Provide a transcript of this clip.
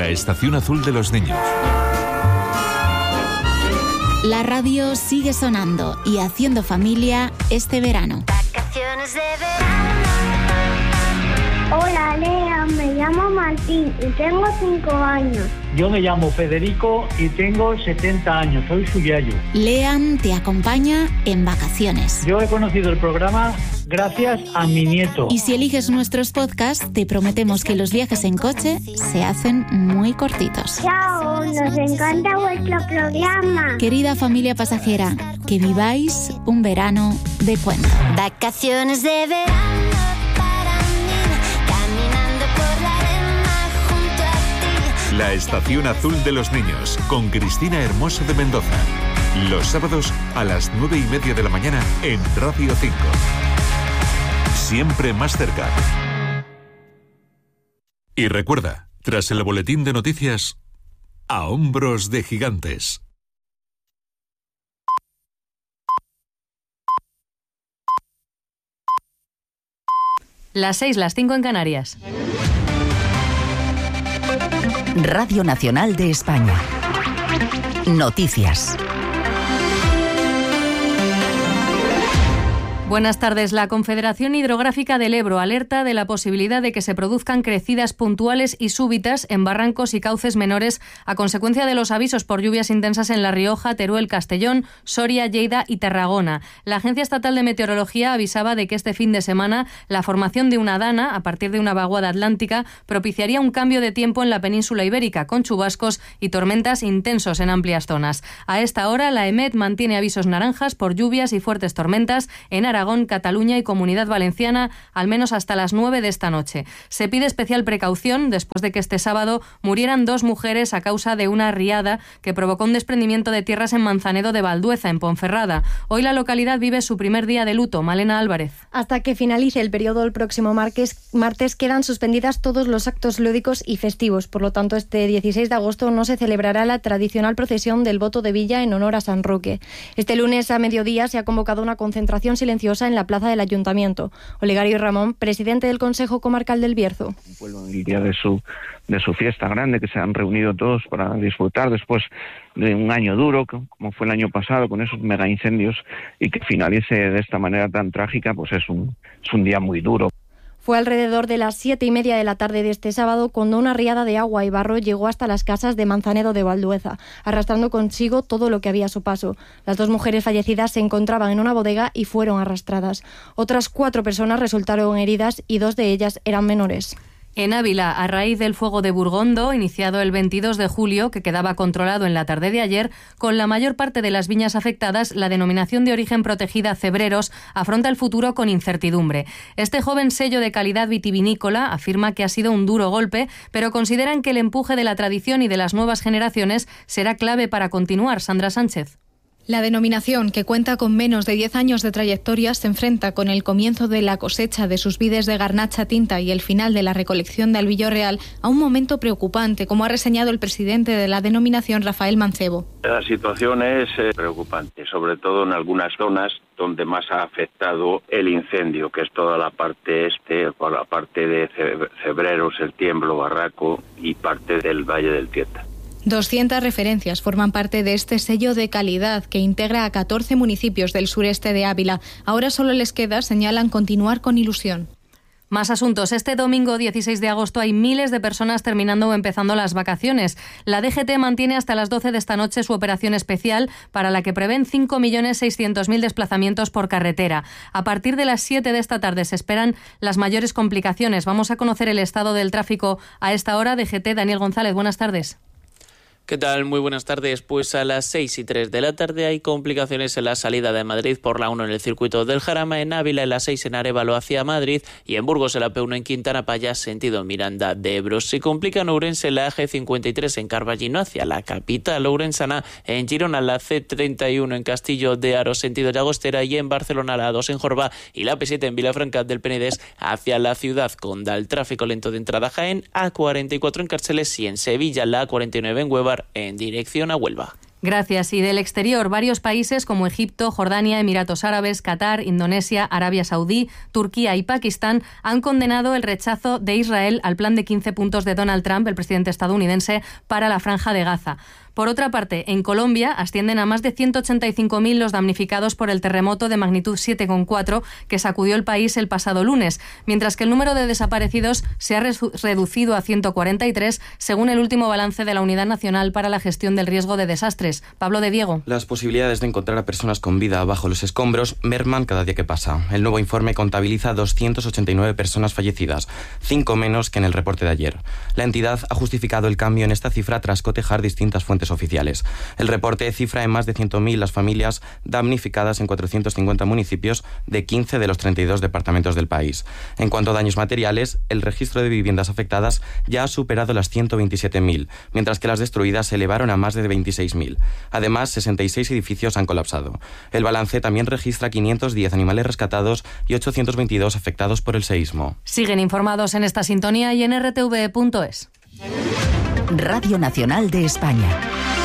La estación azul de los niños. La radio sigue sonando y haciendo familia este verano. Vacaciones de verano. Hola, Lea, me llamo Martín y tengo 5 años. Yo me llamo Federico y tengo 70 años, soy su yayo. Lean te acompaña en vacaciones. Yo he conocido el programa gracias a mi nieto. Y si eliges nuestros podcasts, te prometemos que los viajes en coche se hacen muy cortitos. Chao, nos encanta vuestro programa. Querida familia pasajera, que viváis un verano de cuento. Vacaciones de verano. La estación azul de los niños, con Cristina Hermoso de Mendoza. Los sábados a las 9:30 de la mañana en Radio 5. Siempre más cerca. Y recuerda, tras el boletín de noticias, a hombros de gigantes. Las 6, las 5 en Canarias. Radio Nacional de España. Noticias. Buenas tardes. La Confederación Hidrográfica del Ebro alerta de la posibilidad de que se produzcan crecidas puntuales y súbitas en barrancos y cauces menores a consecuencia de los avisos por lluvias intensas en La Rioja, Teruel, Castellón, Soria, Lleida y Tarragona. La Agencia Estatal de Meteorología avisaba de que este fin de semana la formación de una dana a partir de una vaguada atlántica propiciaría un cambio de tiempo en la península ibérica con chubascos y tormentas intensos en amplias zonas. A esta hora la EMET mantiene avisos naranjas por lluvias y fuertes tormentas en Aragón, Cataluña y Comunidad Valenciana, al menos hasta las 9 de esta noche. Se pide especial precaución después de que este sábado murieran 2 mujeres a causa de una riada que provocó un desprendimiento de tierras en Manzanedo de Valdueza, en Ponferrada. Hoy la localidad vive su primer día de luto. Malena Álvarez. Hasta que finalice el periodo el próximo martes quedan suspendidas todos los actos lúdicos y festivos. Por lo tanto, este 16 de agosto no se celebrará la tradicional procesión del Voto de Villa en honor a San Roque. Este lunes a mediodía se ha convocado una concentración silenciosa en la plaza del Ayuntamiento. Olegario Ramón, presidente del Consejo Comarcal del Bierzo. Un pueblo en el día de su fiesta grande, que se han reunido todos para disfrutar después de un año duro, como fue el año pasado, con esos mega incendios, y que finalice de esta manera tan trágica, pues es un día muy duro. Fue alrededor de las 7:30 de la tarde de este sábado cuando una riada de agua y barro llegó hasta las casas de Manzanedo de Valdueza, arrastrando consigo todo lo que había a su paso. Las 2 mujeres fallecidas se encontraban en una bodega y fueron arrastradas. Otras 4 personas resultaron heridas y 2 de ellas eran menores. En Ávila, a raíz del fuego de Burgondo, iniciado el 22 de julio, que quedaba controlado en la tarde de ayer, con la mayor parte de las viñas afectadas, la denominación de origen protegida Cebreros afronta el futuro con incertidumbre. Este joven sello de calidad vitivinícola afirma que ha sido un duro golpe, pero consideran que el empuje de la tradición y de las nuevas generaciones será clave para continuar. Sandra Sánchez. La denominación, que cuenta con menos de 10 años de trayectoria, se enfrenta con el comienzo de la cosecha de sus vides de garnacha tinta y el final de la recolección de albillo real a un momento preocupante, como ha reseñado el presidente de la denominación, Rafael Mancebo. La situación es preocupante, sobre todo en algunas zonas donde más ha afectado el incendio, que es toda la parte por la parte de Cebreros, El Tiemblo, Barraco y parte del Valle del Tieta. 200 referencias forman parte de este sello de calidad que integra a 14 municipios del sureste de Ávila. Ahora solo les queda, señalan, continuar con ilusión. Más asuntos. Este domingo 16 de agosto hay miles de personas terminando o empezando las vacaciones. La DGT mantiene hasta las 12 de esta noche su operación especial para la que prevén 5.600.000 desplazamientos por carretera. A partir de las 7 de esta tarde se esperan las mayores complicaciones. Vamos a conocer el estado del tráfico a esta hora. DGT, Daniel González, buenas tardes. ¿Qué tal? Muy buenas tardes. Pues a las 6:03 de la tarde hay complicaciones en la salida de Madrid por la 1 en el circuito del Jarama, en Ávila en la 6 en Arévalo hacia Madrid y en Burgos en la P1 en Quintana Paya sentido Miranda de Ebro. Se complica en Ourense la AG53 en Carballino hacia la capital ourensana, en Girona la C31 en Castillo de Aro sentido Llagostera y en Barcelona la A2 en Jorba y la P7 en Vilafranca del Penedès hacia la ciudad condal. Tráfico lento de entrada a Jaén, A44 en Cárceles y en Sevilla la A49 en Huevar en dirección a Huelva. Gracias. Y del exterior, varios países como Egipto, Jordania, Emiratos Árabes, Qatar, Indonesia, Arabia Saudí, Turquía y Pakistán han condenado el rechazo de Israel al plan de 15 puntos de Donald Trump, el presidente estadounidense, para la Franja de Gaza. Por otra parte, en Colombia ascienden a más de 185.000 los damnificados por el terremoto de magnitud 7,4 que sacudió el país el pasado lunes, mientras que el número de desaparecidos se ha reducido a 143, según el último balance de la Unidad Nacional para la Gestión del Riesgo de Desastres. Pablo de Diego. Las posibilidades de encontrar a personas con vida bajo los escombros merman cada día que pasa. El nuevo informe contabiliza 289 personas fallecidas, 5 menos que en el reporte de ayer. La entidad ha justificado el cambio en esta cifra tras cotejar distintas fuentes oficiales. El reporte cifra en más de 100.000 las familias damnificadas en 450 municipios de 15 de los 32 departamentos del país. En cuanto a daños materiales, el registro de viviendas afectadas ya ha superado las 127.000, mientras que las destruidas se elevaron a más de 26.000. Además, 66 edificios han colapsado. El balance también registra 510 animales rescatados y 822 afectados por el seísmo. Siguen informados en esta sintonía y en rtv.es. Radio Nacional de España.